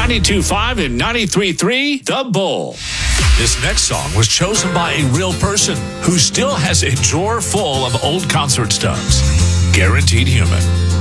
92.5 and 93.3 The Bull. This next song was chosen by a real person who still has a drawer full of old concert stubs. Guaranteed Human.